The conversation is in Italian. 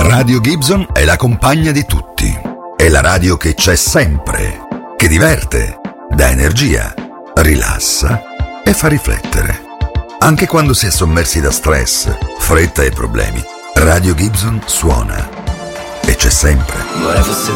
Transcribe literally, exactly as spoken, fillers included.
Radio Gibson è la compagna di tutti. È la radio che c'è sempre, che diverte, dà energia, rilassa e fa riflettere. Anche quando si è sommersi da stress, fretta e problemi, Radio Gibson suona e c'è sempre. Vorrei fosse